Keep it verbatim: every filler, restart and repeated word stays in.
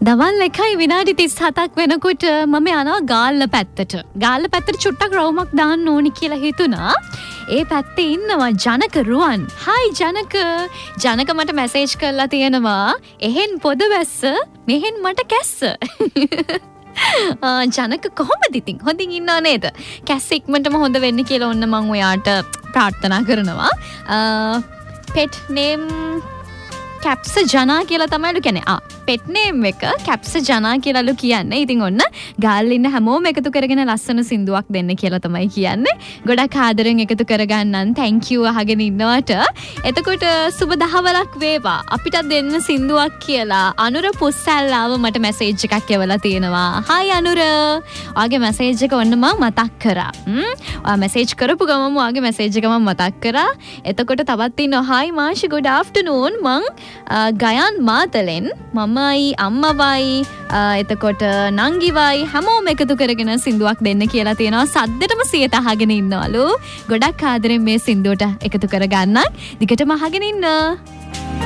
දවල් එකයි විනාඩි තිස් හතක් වෙනකොට මම යනවා ගාල්ල පැත්තට. ගාල්ල පැත්තට චුට්ටක් රවුමක් දාන්න ඕනි කියලා හිතුණා. ඒ පැත්තේ ඉන්නවා ජනක රුවන්. හයි ජනක. ජනක මට මැසේජ් කරලා තියෙනවා. එහෙන් පොද වැස්ස, මෙහෙන් මට කැස්ස. ජනක කොහොමද ඉතින්? හොඳින් ඉන්නව නේද? කැස්ස ඉක්මනටම හොඳ වෙන්න කියලා ඔන්න මම ඔයාට ප්‍රාර්ථනා කරනවා. පෙට් නේම් කැප්ස ජනා කියලා තමයිලු කියන්නේ. ආ පෙට් නේම් එක කැප්ස ජනා කියලාලු කියන්නේ. ඉතින් ඔන්න ගාල්ල ඉන්න හැමෝම එකතු කරගෙන ලස්සන සින්දුවක් දෙන්න කියලා තමයි කියන්නේ. ගොඩක් ආදරෙන් එකතු කරගන්නන් thank you අහගෙන ඉන්නවට. එතකොට සුබ දහවලක් වේවා. අපිට දෙන්න සින්දුවක් කියලා අනුර පුස්සල්ලාව මට මැසේජ් එකක් එවලා තියෙනවා. hi අනුර. ඔයාගේ මැසේජ් එක ඔන්න මම මතක් කරා. හ්ම්. ඔයා මැසේජ් කරපු ගමම ඔයාගේ මැසේජ් එක මම මතක් කරා. එතකොට තවත් ඉන්නවා hi මාෂි good afternoon. මං ගයන් මාතලෙන් මමයි අම්මවයි එතකොට නංගිවයි හැමෝම එකතු කරගෙන සින්දුවක් දෙන්න කියලා තියෙනවා. සද්දෙටම සියයට අහගෙන ඉන්නවලු. ගොඩක් ආදරෙන් මේ සින්දුවට එකතු කරගන්න. දිගටම අහගෙන ඉන්න.